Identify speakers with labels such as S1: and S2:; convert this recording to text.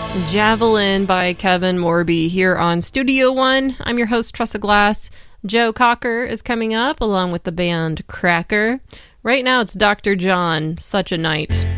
S1: Javelin by Kevin Morby here on Studio One. I'm your host, Tressa Glass. Joe Cocker is coming up along with the band Cracker. Right now it's Dr. John, Such a Night.